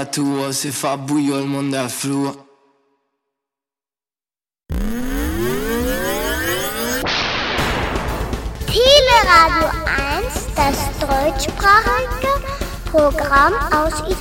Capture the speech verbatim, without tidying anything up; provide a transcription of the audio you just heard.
tua se fa buio il mondo è fluo. Teleradio eins, das deutschsprachige Programm aus